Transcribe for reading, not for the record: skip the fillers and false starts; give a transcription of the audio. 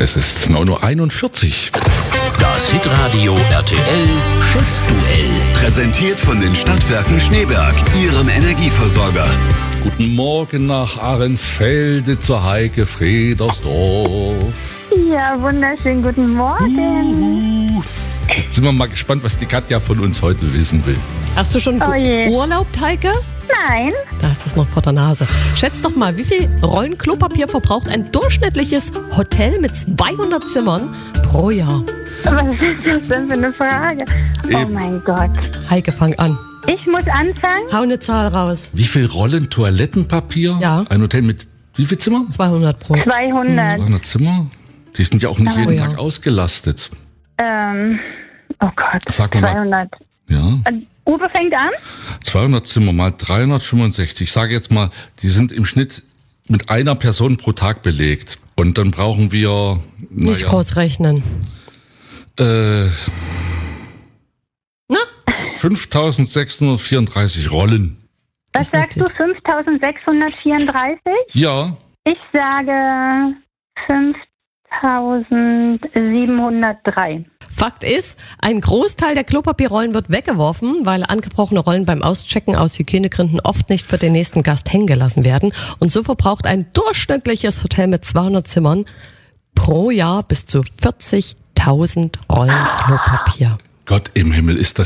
Es ist 9.41 Uhr. Das Hitradio RTL Schätzduell. Präsentiert von den Stadtwerken Schneeberg, Ihrem Energieversorger. Guten Morgen nach Ahrensfelde zur Heike Fredersdorf. Ja, wunderschönen guten Morgen. Jetzt sind wir mal gespannt, was die Katja von uns heute wissen will. Hast du schon geurlaubt, Heike? Nein, Da ist es noch vor der Nase. Schätz doch mal, wie viel Rollen Klopapier verbraucht ein durchschnittliches Hotel mit 200 Zimmern pro Jahr? was ist das denn für eine Frage? Oh mein Gott. Heike, fang an. Ich muss anfangen? Hau eine Zahl raus. Wie viel Rollen Toilettenpapier? Ja. Ein Hotel mit wie viel Zimmer? 200 pro. 200. 200 Zimmer? Die sind ja auch nicht jeden ja. Tag ausgelastet. Oh Gott. Sag mal. 200. Ja. Uwe fängt an? 200 Zimmer mal 365. Ich sage jetzt mal, die sind im Schnitt mit einer Person pro Tag belegt. Und dann brauchen wir... Nicht groß rechnen. 5.634 Rollen. Was sagst du? 5.634? Ja. Ich sage 5.703. Fakt ist, ein Großteil der Klopapierrollen wird weggeworfen, weil angebrochene Rollen beim Auschecken aus Hygienegründen oft nicht für den nächsten Gast hängen gelassen werden. Und so verbraucht ein durchschnittliches Hotel mit 200 Zimmern pro Jahr bis zu 40.000 Rollen Klopapier. Gott im Himmel, ist das